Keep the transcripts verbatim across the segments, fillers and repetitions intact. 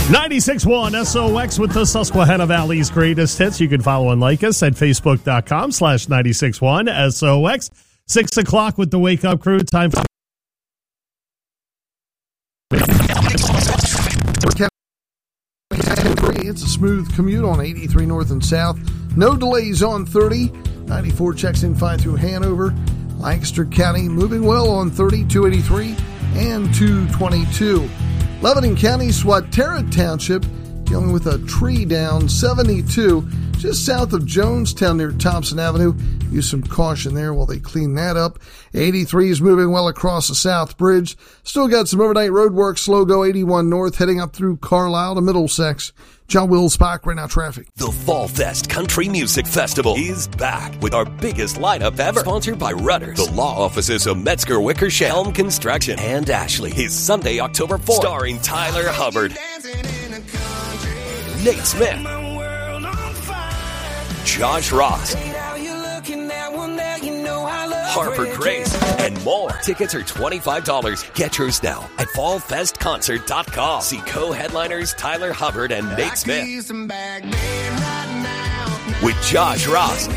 ninety-six point one S O X with the Susquehanna Valley's greatest hits. You can follow and like us at facebook.com slash 961 SOX. Six o'clock with the Wake Up Crew. Time for It's a smooth commute on eighty-three north and south. No delays on thirty. ninety-four checks in fine through Hanover. Lancaster County moving well on thirty, two eighty-three and two twenty-two. Lebanon County, Swatara Township, dealing with a tree down, seventy-two, just south of Jonestown near Thompson Avenue. Use some caution there while they clean that up. eighty-three is moving well across the South Bridge. Still got some overnight road work. Slow go eighty-one north, heading up through Carlisle to Middlesex. John Wills Park, right now traffic. The Fall Fest Country Music Festival is back with our biggest lineup ever. Sponsored by Rudders, the law offices of Metzger Wickersham, Helm Construction, and Ashley. Is Sunday, October fourth. Starring Tyler Hubbard, Nate Smith, Josh Ross, Harper Grace, and more. Tickets are twenty-five dollars. Get yours now at fall fest concert dot com. See co-headliners Tyler Hubbard and Nate Smith with Josh Ross,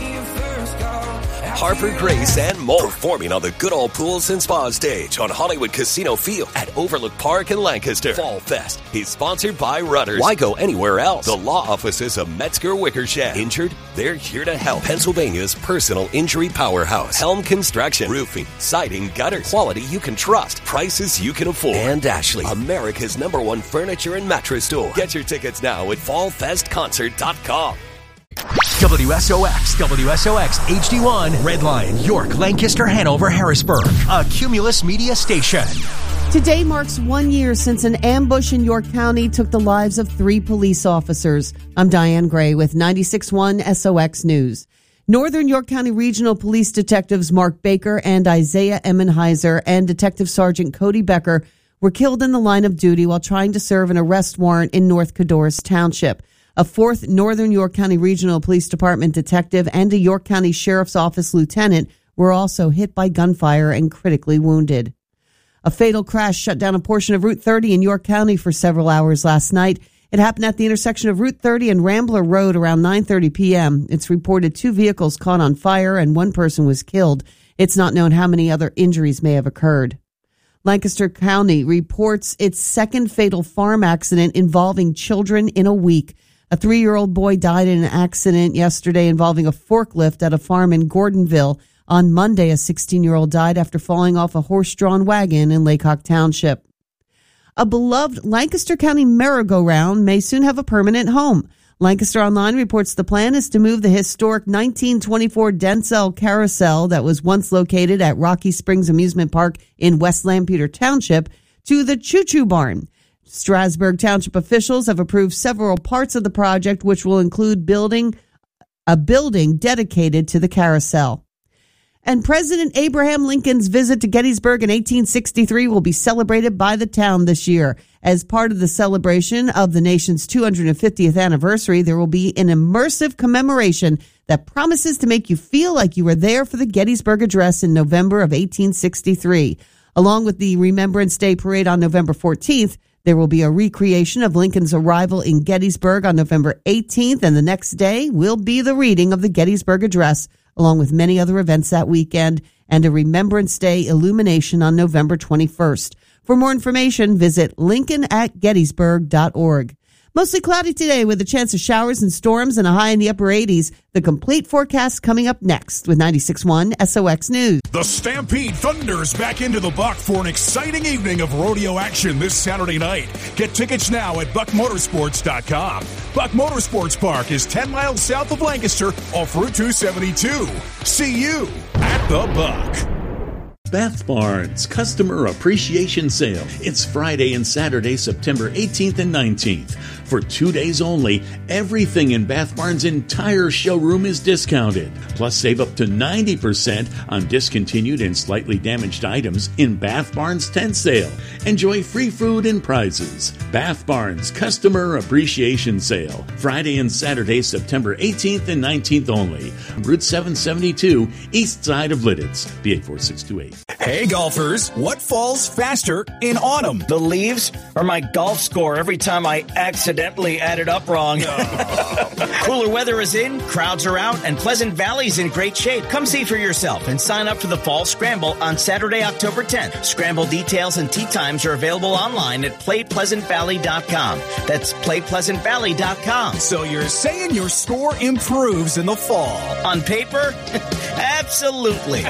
Harper Grace, and more. Performing on the Good Old Pools and Spa stage on Hollywood Casino Field at Overlook Park in Lancaster. Fall Fest is sponsored by Rudders. Why go anywhere else? The law offices of Metzger Wickersham. Injured? They're here to help. Pennsylvania's personal injury powerhouse. Helm Construction. Roofing, siding, gutters. Quality you can trust. Prices you can afford. And Ashley, America's number one furniture and mattress store. Get your tickets now at fall fest concert dot com. W S O X, W S O X, H D one, Red Line, York, Lancaster, Hanover, Harrisburg, a Cumulus Media station. Today marks one year since an ambush in York County took the lives of three police officers. I'm Diane Gray with ninety-six point one S O X News. Northern York County Regional Police Detectives Mark Baker and Isaiah Emmenheiser and Detective Sergeant Cody Becker were killed in the line of duty while trying to serve an arrest warrant in North Codorus Township. A fourth Northern York County Regional Police Department detective and a York County Sheriff's Office lieutenant were also hit by gunfire and critically wounded. A fatal crash shut down a portion of Route thirty in York County for several hours last night. It happened at the intersection of Route thirty and Rambler Road around nine thirty p.m. It's reported two vehicles caught on fire and one person was killed. It's not known how many other injuries may have occurred. Lancaster County reports its second fatal farm accident involving children in a week. A three-year-old boy died in an accident yesterday involving a forklift at a farm in Gordonville. On Monday, a sixteen-year-old died after falling off a horse-drawn wagon in Laycock Township. A beloved Lancaster County merry-go-round may soon have a permanent home. Lancaster Online reports the plan is to move the historic nineteen twenty-four Denzel Carousel that was once located at Rocky Springs Amusement Park in West Lampeter Township to the Choo Choo Barn. Strasburg Township officials have approved several parts of the project, which will include building a building dedicated to the carousel. And President Abraham Lincoln's visit to Gettysburg in eighteen sixty-three will be celebrated by the town this year. As part of the celebration of the nation's two hundred fiftieth anniversary, there will be an immersive commemoration that promises to make you feel like you were there for the Gettysburg Address in November of eighteen sixty-three. Along with the Remembrance Day Parade on November fourteenth, there will be a recreation of Lincoln's arrival in Gettysburg on November eighteenth, and the next day will be the reading of the Gettysburg Address, along with many other events that weekend, and a Remembrance Day illumination on November twenty-first. For more information, visit lincoln at gettysburg dot org. Mostly cloudy today with a chance of showers and storms and a high in the upper eighties. The complete forecast coming up next with ninety-six point one S O X News. The Stampede thunders back into the Buck for an exciting evening of rodeo action this Saturday night. Get tickets now at buck motorsports dot com. Buck Motorsports Park is ten miles south of Lancaster off Route two seventy-two. See you at the Buck. Bath Barnes Customer Appreciation Sale. It's Friday and Saturday, September eighteenth and nineteenth. For two days only, everything in Bath Barn's entire showroom is discounted. Plus, save up to ninety percent on discontinued and slightly damaged items in Bath Barn's tent sale. Enjoy free food and prizes. Bath Barn's Customer Appreciation Sale. Friday and Saturday, September eighteenth and nineteenth only. Route seven seventy-two, east side of Lidditz. B eight four six two eight. Hey golfers, what falls faster in autumn? The leaves or my golf score every time I accidentally add it up wrong. Cooler weather is in, crowds are out, and Pleasant Valley's in great shape. Come see for yourself and sign up for the Fall Scramble on Saturday, October tenth. Scramble details and tee times are available online at play pleasant valley dot com. That's play pleasant valley dot com. So you're saying your score improves in the fall? On paper? Absolutely.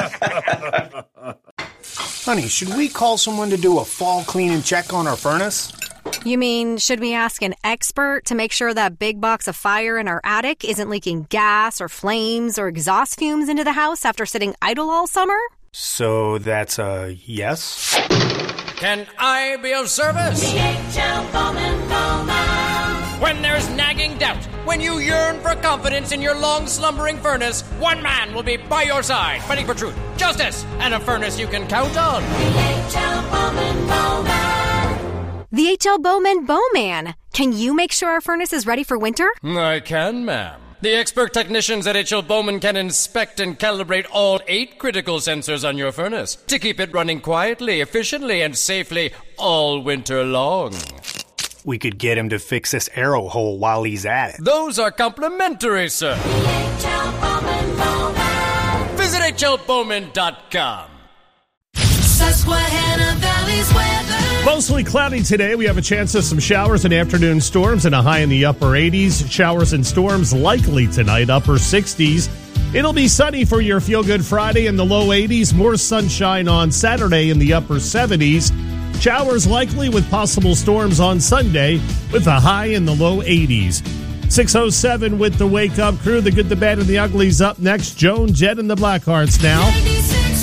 Honey, should we call someone to do a fall clean and check on our furnace? You mean, should we ask an expert to make sure that big box of fire in our attic isn't leaking gas or flames or exhaust fumes into the house after sitting idle all summer? So that's a yes? Can I be of service? D H L Bowman Bowman. When there's nagging doubt, when you yearn for confidence in your long-slumbering furnace, one man will be by your side, fighting for truth, justice, and a furnace you can count on. D H L Bowman Bowman. The H L Bowman Bowman. Can you make sure our furnace is ready for winter? I can, ma'am. The expert technicians at H L Bowman can inspect and calibrate all eight critical sensors on your furnace to keep it running quietly, efficiently, and safely all winter long. We could get him to fix this arrow hole while he's at it. Those are complimentary, sir. H L Bowman Bowman. Visit H L Bowman dot com. Susquehanna Valley's weather. Mostly cloudy today. We have a chance of some showers and afternoon storms and a high in the upper eighties. Showers and storms likely tonight, upper sixties. It'll be sunny for your Feel Good Friday in the low eighties. More sunshine on Saturday in the upper seventies. Showers likely with possible storms on Sunday with a high in the low eighties. six oh seven with the Wake Up Crew. The Good, the Bad, and the Ugly's up next. Joan Jett and the Blackhearts now.